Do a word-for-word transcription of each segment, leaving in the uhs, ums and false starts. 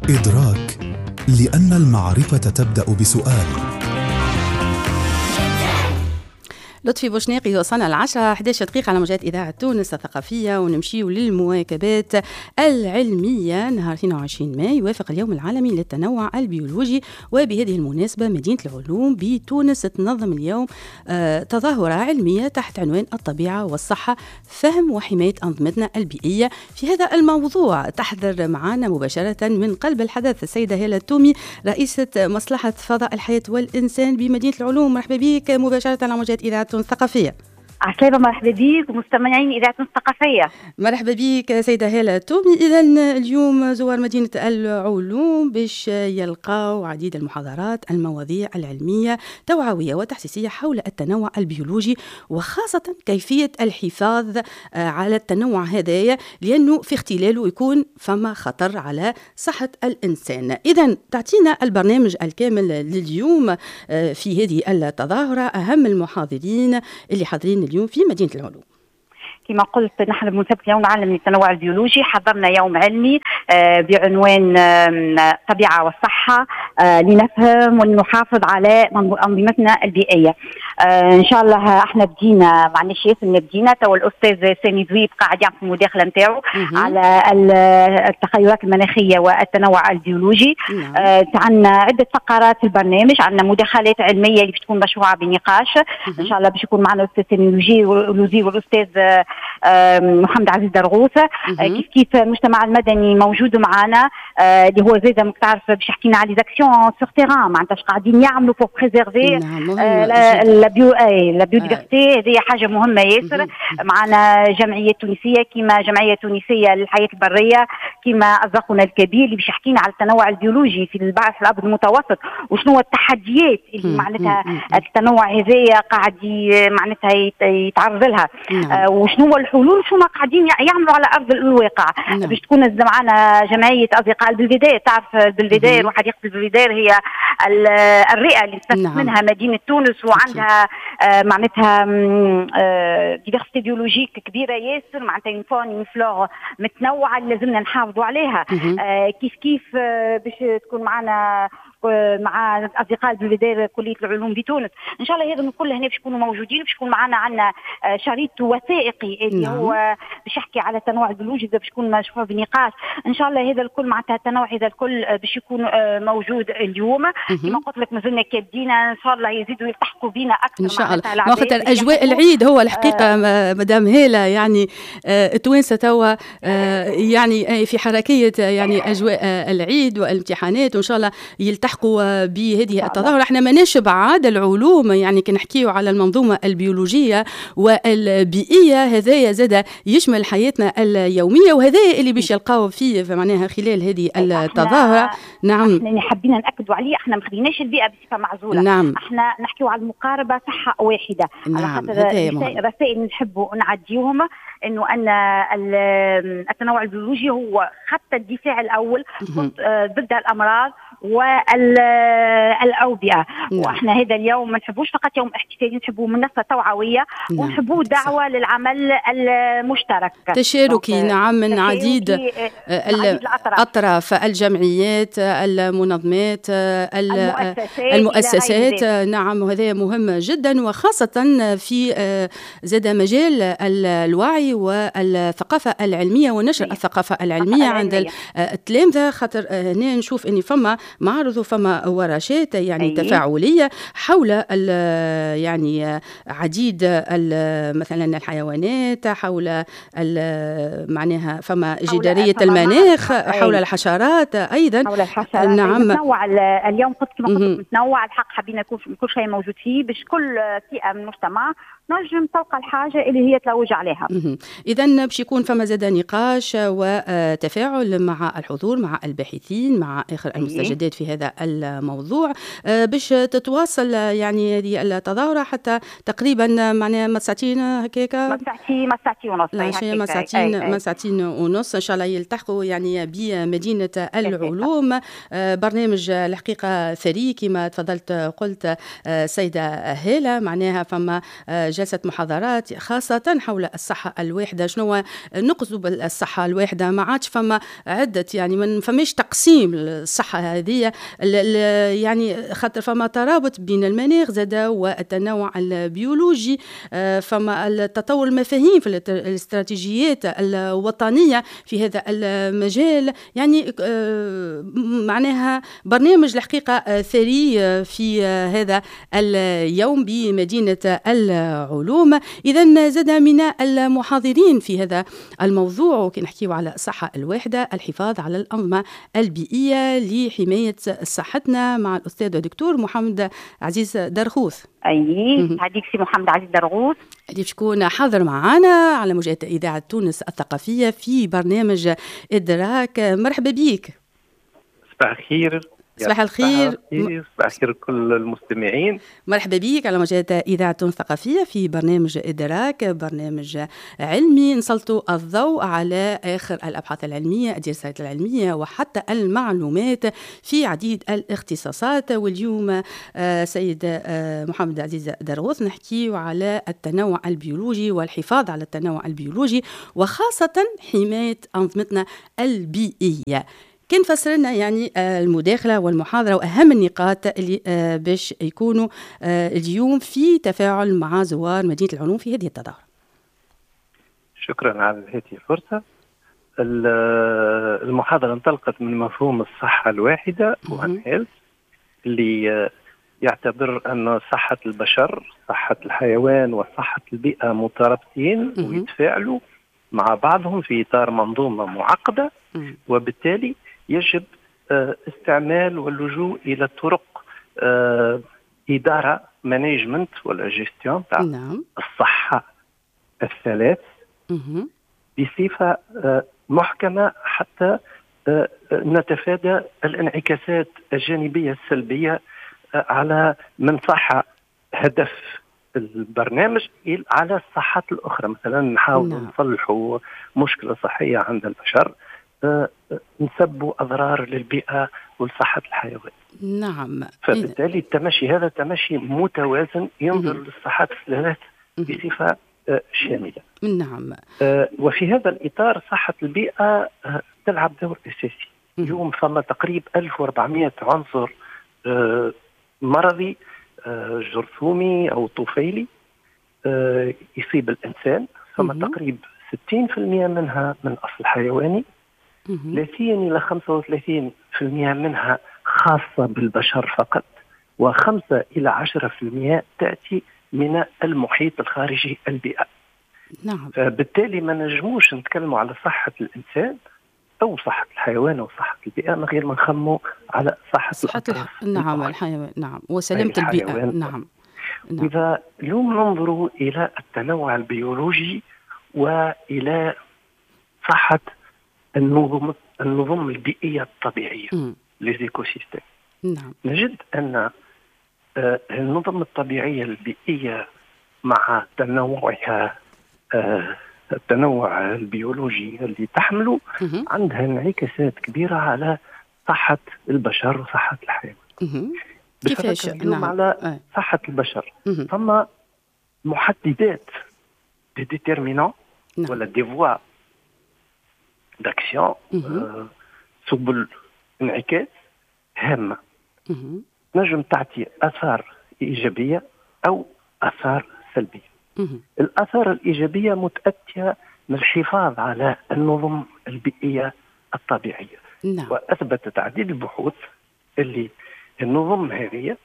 إدراك، لأن المعرفة تبدأ بسؤال. لطفي بوشناقي، وصلنا العشرة أحد عشر دقيقة على موجات إذاعة تونس الثقافية، ونمشيو للمواكبات العلمية. نهار اثنين وعشرين مايو يوافق اليوم العالمي للتنوع البيولوجي، وبهذه المناسبة مدينة العلوم بتونس تنظم اليوم آه تظاهرة علمية تحت عنوان الطبيعة والصحة، فهم وحماية أنظمتنا البيئية. في هذا الموضوع تحضر معنا مباشرة من قلب الحدث السيدة هالة التومي، رئيسة مصلحة فضاء الحياة والإنسان بمدينة العلوم. مرحبا بك مباشرة على موجات إذاعة الثقافية. عسلامة، مرحبا بك ومستمعين إذاعة الثقافية. مرحبا بك سيدة هالة التومي. إذا اليوم زوار مدينة العلوم باش يلقاو عديد المحاضرات، المواضيع العلمية توعوية وتحسيسية حول التنوع البيولوجي، وخاصة كيفية الحفاظ على التنوع هذايا، لأنه في اختلاله يكون فما خطر على صحة الإنسان. إذا تعطينا البرنامج الكامل لليوم في هذه التظاهرة، أهم المحاضرين اللي حاضرين اليوم في مدينة العلوم. كما قلت، نحن بمناسبة اليوم العالمي للتنوع البيولوجي حضرنا يوم علمي بعنوان الطبيعة والصحة لنفهم ونحافظ على أنظمتنا البيئية. إن شاء الله احنا بدينا مع النشيف اللي بدينا تو الأستاذ سامي ذويب قاعد يعمل المداخلة نتاعو على التغيرات المناخية والتنوع البيولوجي. عندنا عدة فقرات في البرنامج، عندنا مداخلات علمية اللي بتكون مشروعة بنقاش. إن شاء الله باش يكون معنا الأستاذ سامي لوزي والأستاذ محمد عزيز درغوثة. كيف كيف المجتمع المدني موجود معنا، اللي هو زيد مك تعرف باش يحكينا على لي زاكسيون سور تيران، معناتها قاعدين يعملوا فور بريزيرفي لا بيو اي لا بيوديفرسيتي. هذه حاجه مهمه ياسر. معنا جمعيه تونسيه كيما جمعيه تونسيه للحياه البريه، كيما ازرقنا الكبير اللي باش يحكينا على التنوع البيولوجي في البحر في الابيض المتوسط، وشنو التحديات اللي معناتها التنوع هذايا قاعد معناتها يتعرض لها، وشنو الحلول، شنو قاعدين يعملوا على ارض الواقع. باش تكون معنا جمعيه اصدقاء البلفيدير. تعرف البلفيدير وحديقه البلفيدير هي الرئه اللي تستفيد منها مدينه تونس، وعندها آه معناتها ديفرسيتي بيولوجيك كبيره ياسر، معناتها فوني فلور متنوعه اللي لازمنا نحافظوا عليها. آه كيف كيف آه باش تكون معنا مع اصدقاء البلفيدير كليه العلوم بتونس. ان شاء الله هذا الكل هنا باش يكونوا موجودين، باش يكون معنا عندنا شريط وثائقي اللي نعم. هو باش يحكي على التنوع البيولوجي، باش يكون مشروع بنقاش. ان شاء الله هذا الكل معناتها التنوع هذا الكل باش يكون موجود اليوم. كما قلت لك مازلنا كابدينا، ان شاء الله يزيدوا يلتحقوا بينا اكثر ان شاء الله. وقت الاجواء العيد هو الحقيقه آه مدام هاله، يعني التوانسه توا آه يعني في حركيه يعني اجواء العيد والامتحانات، وان شاء الله يلتحقوا بهذه التظاهرة. احنا ماناش بعاد العلوم، يعني كنحكيو على المنظومة البيولوجية والبيئية، هذايا زاد يشمل حياتنا اليومية، وهذا اللي باش يلقاو فيه معناها خلال هذه التظاهرة. نعم، احنا حابين نأكدوا عليه، احنا ما خديناش البيئة بصفة معزولة. نعم، احنا نحكيو على المقاربة صحة واحدة. نعم. على خاطر رسائل نحبوا نعديهم انه ان التنوع البيولوجي هو خط الدفاع الاول ضد الامراض والأوبئة. نعم. وإحنا هذا اليوم ما نحبوش فقط يوم احتفالي، نحبوه منصة توعوية. نعم. ونحبوه دعوة للعمل المشترك تشاركي. نعم، من عديد الأطراف، الجمعيات، المنظمات، المؤسسات, المؤسسات. نعم، وهذا مهم جدا، وخاصة في زاد مجال الوعي والثقافة العلمية ونشر الثقافة العلمية عند التلامذة. خاطر هنا نشوف أني فما معرض وفما ورشات يعني أيه. تفاعلية حول يعني عديد مثلا الحيوانات، حول معناها فما جدارية المناخ، حول الحشرات أيضا. حول الحشرات. نعم، متنوع اليوم قلت كما قلت متنوع الحق، حابين يكون كل شيء موجود فيه باش كل فئة من المجتمع نجم تلقى الحاجة اللي هي تلوج عليها. إذن باش يكون فما زاد نقاش وتفاعل مع الحضور، مع الباحثين، مع آخر المستجدات في هذا الموضوع، باش تتواصل يعني هذه التظاهرة حتى تقريبا معناها ما ساعتين هكاك، ما ساعتين ما ساعتين ونص، لا شيء ما ساعتين ما ساعتين ونص. إن شاء الله يلتحقوا يعني بمدينة العلوم. برنامج الحقيقة ثري كما تفضلت قلت سيدة هالة، معناها فما جلسة محاضرات خاصة حول الصحة الواحدة. شنو نقصد بالصحة الواحدة؟ ما عادش فما عدة يعني من فماش تقسيم الصحة هذه يعني خاطر فما ترابط بين المناخ زادا والتنوع البيولوجي. فما التطور المفاهيم في الاستراتيجيات الوطنية في هذا المجال. يعني معناها برنامج الحقيقة ثري في هذا اليوم بمدينة العلوم. إذن زاد من المحاضرين في هذا الموضوع وكي نحكيو على الصحة الواحدة الحفاظ على الأنظمة البيئية لحماية صحتنا مع الأستاذ الدكتور محمد عزيز درغوث. أي هذيك سي محمد عزيز درغوث اللي بشكون حاضر معنا على موجة إذاعة تونس الثقافية في برنامج إدراك. مرحبا بيك. صباح الخير. صباح الخير. صباح الخير كل المستمعين. مرحبا بيك على موجة إذاعة تونس الثقافية في برنامج إدراك، برنامج علمي نسلط الضوء على آخر الأبحاث العلمية، الدراسات العلمية وحتى المعلومات في عديد الاختصاصات. واليوم سيد محمد عزيز درغوث نحكي على التنوع البيولوجي والحفاظ على التنوع البيولوجي وخاصة حماية أنظمتنا البيئية. كان فسرنا يعني المداخلة والمحاضرة وأهم النقاط اللي باش يكونوا اليوم في تفاعل مع زوار مدينة العلوم في هذه التظاهرة. شكرا على هذه الفرصة. المحاضرة انطلقت من مفهوم الصحة الواحدة وان هيلث اللي يعتبر أن صحة البشر، صحة الحيوان وصحة البيئة مترابطين ويتفاعلوا مع بعضهم في إطار منظومة معقدة، وبالتالي يجب استعمال واللجوء إلى طرق إدارة مانجمنت ولا جيستيون تاع نعم. الصحة الثلاث بصفة محكمة حتى نتفادى الانعكاسات الجانبية السلبية على من صح هدف البرنامج على الصحات الأخرى. مثلا نحاول نعم. نصلحوا مشكلة صحية عند البشر، أه نسبوا أضرار للبيئة ولصحة الحيوان. نعم. فبالتالي التمشي هذا تمشي متوازن ينظر للصحات الثلاث بصفة أه شاملة. نعم. أه وفي هذا الإطار صحة البيئة أه تلعب دور أساسي. اليوم فما تقريبا ألف وأربعمائة عنصر أه مرضي أه جرثومي أو طفيلي أه يصيب الإنسان. فما تقريبا ستين بالمئة منها من أصل حيواني، ثلاثين إلى خمسة وثلاثين بالمئة منها خاصة بالبشر فقط، وخمسة إلى عشرة بالمئة تأتي من المحيط الخارجي البيئة. نعم. فبالتالي ما نجموش نتكلموا على صحة الإنسان أو صحة الحيوان أو صحة البيئة من غير ما نخموا على صحة, صحة الح... نعم الحيوان. نعم. وسلامة البيئة. نعم. نعم. إذا اليوم ننظر إلى التنوع البيولوجي وإلى صحة النظم النظم البيئية الطبيعية ليزيكو سيستم، نعم. نجد أن آه النظم الطبيعية البيئية مع تنوعها آه التنوع البيولوجي اللي تحمله عندها انعكاسات كبيرة على صحة البشر وصحة الحيوان. كيفاش؟ نعم. على صحة البشر ثم محددات دي ديتيرمينون نعم. ولا دي فوا داكسيون آه سبل انعكاس هامة نجم تعطي آثار إيجابية أو آثار سلبية. الآثار الإيجابية متأتية من الحفاظ على النظم البيئية الطبيعية. نعم. وأثبتت عديد البحوث اللي النظم هذه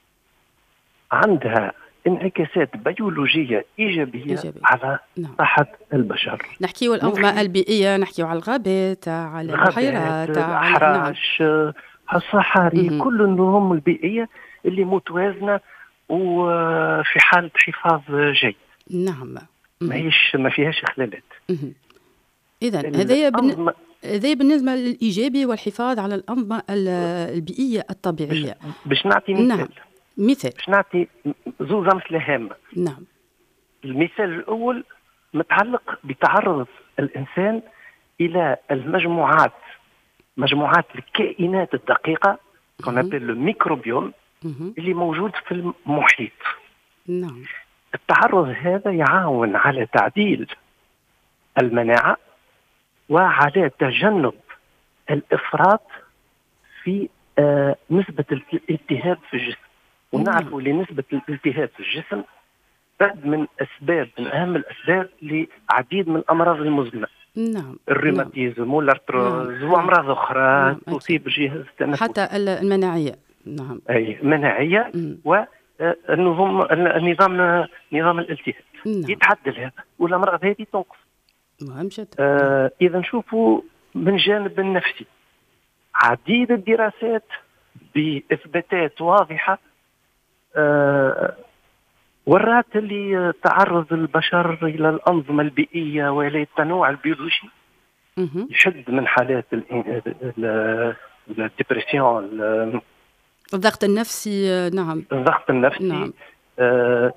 عندها انعكاسات بيولوجية إيجابية, إيجابية. على نعم. صحة البشر. نحكيو الأنظمة البيئية، نحكيو على الغابات، على البحيرات، على الأحراش، نعم. الصحاري، كل النظم البيئية اللي متوازنة وفي حالة حفاظ جيد. نعم. ما هيش ما فيهاش خلالات. إذن هذا بن... هذا بالنسبة للإيجابي والحفاظ على الأنظمة البيئية الطبيعية. باش نعطي مثال. نعم. مثال. باش نعطي زوز أمثلة هامة. نعم. المثال الأول متعلق بتعرض الإنسان إلى المجموعات مجموعات الكائنات الدقيقة qu'on appelle le microbiome اللي موجود في المحيط. نعم. التعرض هذا يعاون على تعديل المناعة وعلى تجنب الإفراط في آه نسبة الالتهاب في الجسم. ونعرفوا لنسبة الالتهاب في الجسم بعد من أسباب من أهم الأسباب لعديد من الأمراض المزمنة. نعم. الروماتيزم والارتروز نعم. وأمراض أخرى نعم. تصيب الجهاز التنفسي حتى المناعية. نعم. أي مناعية والنظام النظام نظام الالتهاب نعم. يتعدل هذا والأمراض هذه تنقص. مهم جدا. آه إذا نشوفوا من جانب النفسي عديد الدراسات بإثباتات واضحة آه ورات اللي تعرض البشر إلى الأنظمة البيئية وإلى التنوع البيولوجي يشد من حالات الديبرسيون الضغط النفسي. نعم الضغط النفسي نعم. آه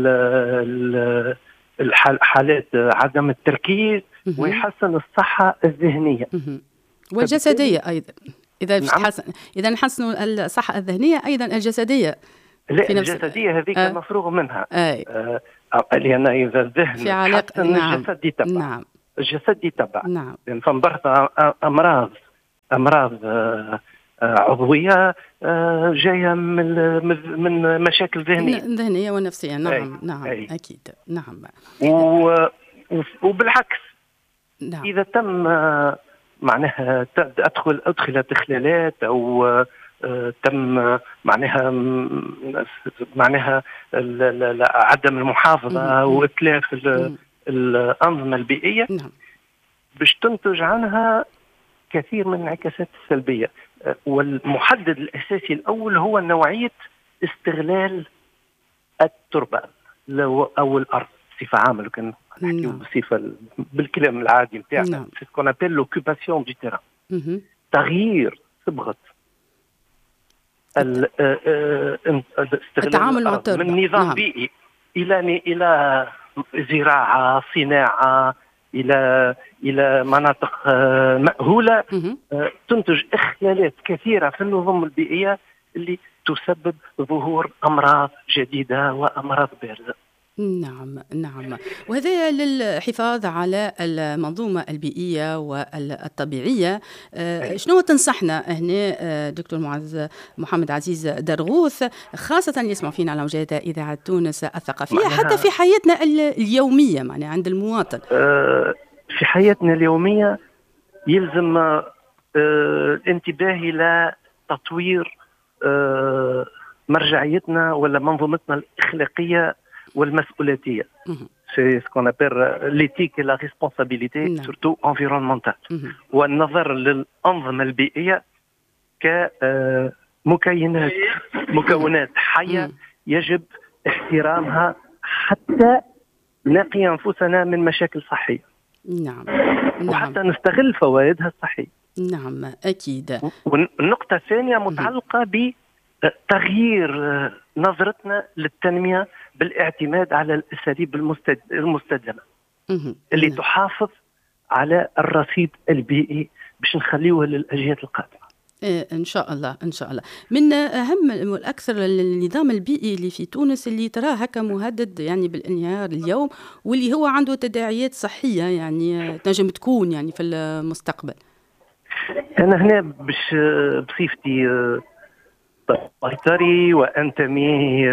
الحالات عدم التركيز ويحسن الصحة الذهنية والجسدية أيضا. إذا نعم. حسن إذا نحسنوا الصحة الذهنية أيضا الجسدية. لا الجسدية هذيك آه. مفروغ منها آه. لأن إذا الذهن في علاقة نعم. الجسد يتبع نعم. الجسد يتبع نعم. لأن فنبرت أمراض أمراض آه عضوية آه جاية من من مشاكل ذهنية ذهنية ونفسية. نعم أي. نعم أي. أكيد نعم. و... وبالعكس نعم. إذا تم معناها أدخل أدخلت إخلالات أو آه تم معناها معناها عدم المحافظة وإتلاف الأنظمة البيئية نعم. باش تنتج عنها كثير من الانعكاسات السلبية. والمحدد الأساسي الأول هو نوعية استغلال التربة أو الأرض بصفة عامة. كان نحكي بصفة بالكلام العادي بتاعنا نعم. c'est ce qu'on appelle l'occupation du terrain. تغيير صبغة التعامل مع التربة من نظام نعم. بيئي إلى إلى زراعة صناعة إلى إلى مناطق مأهولة تنتج إخلالات كثيرة في النظم البيئية اللي تسبب ظهور أمراض جديدة وأمراض بارزة. نعم نعم. وهذا للحفاظ على المنظومة البيئية والطبيعية. شنو تنصحنا هنا دكتور معز محمد عزيز درغوث خاصة اللي يسمعوا فينا على موجات إذاعة تونس الثقافية حتى في حياتنا اليومية معناها عند المواطن؟ في حياتنا اليومية يلزم الانتباه إلى تطوير مرجعيتنا ولا منظومتنا الإخلاقية والمسؤولية. C'est ce qu'on appelle l'éthique et la responsabilité نعم. surtout environnementale. والنظر للأنظمة البيئية كمكونات مكونات حية يجب احترامها حتى نقي أنفسنا من مشاكل صحية. نعم. وحتى نعم. نستغل فوائدها الصحية. نعم أكيد. والنقطة الثانية متعلقة بتغيير نظرتنا للتنمية بالاعتماد على الأساليب المستدامة اللي نعم. تحافظ على الرصيد البيئي باش نخليوه للأجيال القادمة. إيه إن شاء الله إن شاء الله. من أهم والأكثر النظام البيئي اللي في تونس اللي تراه هكا مهدد يعني بالانهيار اليوم واللي هو عنده تداعيات صحية يعني تنجم تكون يعني في المستقبل. أنا هنا باش بصفتي بيطري وأنتمي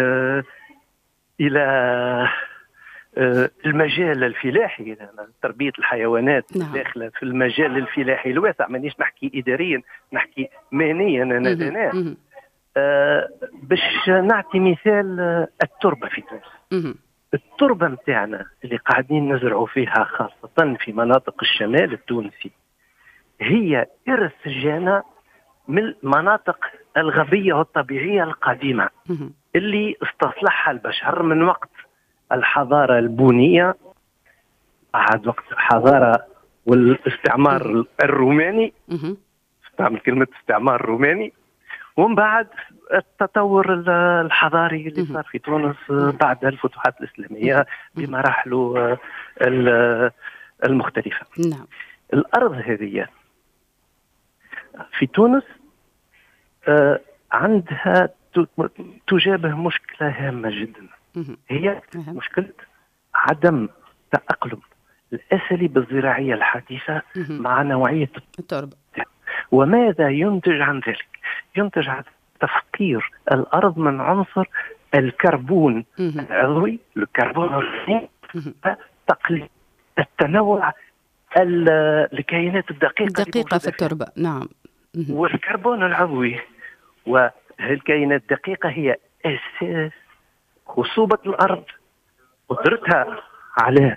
إلى المجال الفلاحي تربية الحيوانات نعم. داخلة في المجال الفلاحي الواسع مانيش نحكي إداريا نحكي مهنيا أنا أنا آه باش نعطي مثال التربة في تونس. التربة متاعنا اللي قاعدين نزرعوا فيها خاصة في مناطق الشمال التونسي هي إرث جانا من المناطق الغابية والطبيعية القديمة اللي استصلحها البشر من وقت الحضارة البونية بعد وقت الحضارة والاستعمار الروماني استعمل كلمة استعمار روماني ومن بعد التطور الحضاري اللي صار في تونس بعد الفتوحات الإسلامية بمراحله المختلفة. نعم. الأرض هذه في تونس عندها تجابه مشكلة هامة جدا هي مشكلة عدم تأقلم الأساليب الزراعية الحديثة مع نوعية التربة. وماذا ينتج عن ذلك؟ ينتج عن تفكير الأرض من عنصر الكربون العضوي، الكربون الغني، تقليل التنوع الكائنات الدقيقة الدقيقة في التربة. نعم. والكربون العضوي والكائنات الدقيقة هي أساس خصوبة الأرض، قدرتها على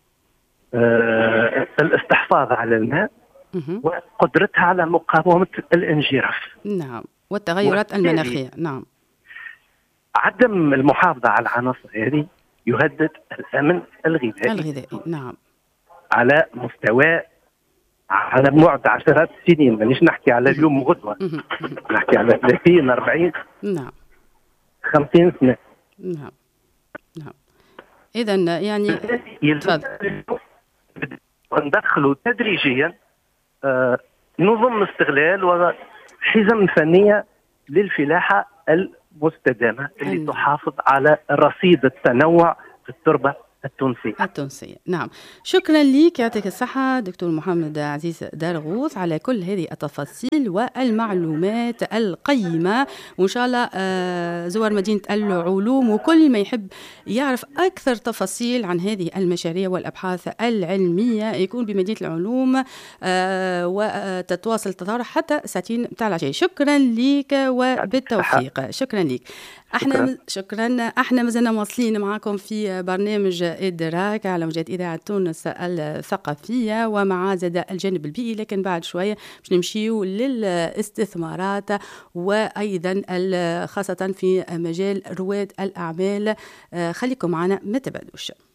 آه الاستحفاظ على الماء، وقدرتها على مقاومة الانجراف. نعم، والتغيرات المناخية. نعم. عدم المحافظة على العناصر هذه يهدد الأمن الغذائي الغذائي. نعم. على مستوى على بعد عشرات السنين، مانيش نحكي على اليوم وغدوة، نحكي على ثلاثين أربعين نعم خمسين سنة. نعم نعم. إذن يعني تفضل. وندخلوا تدريجيا آه نظم استغلال وحزم فنية للفلاحة المستدامة اللي أن... تحافظ على رصيد التنوع في التربة التونسية. التونسية. نعم. شكرا لك، يعطيك الصحة دكتور محمد عزيز دارغوث على كل هذه التفاصيل والمعلومات القيمة. وإن شاء الله زوار مدينة العلوم وكل ما يحب يعرف أكثر تفاصيل عن هذه المشاريع والأبحاث العلمية يكون بمدينة العلوم وتتواصل تظهر حتى ساعتين بتاع العشاء. شكرا لك وبالتوفيق. شكرا لك. احنا شكرا. احنا مازلنا مواصلين معكم في برنامج إدراك على موجات إذاعة تونس الثقافية ومع زاد الجانب البيئي، لكن بعد شوية باش نمشيو للاستثمارات وأيضا خاصة في مجال رواد الأعمال. خليكم معنا ما تبعدوش.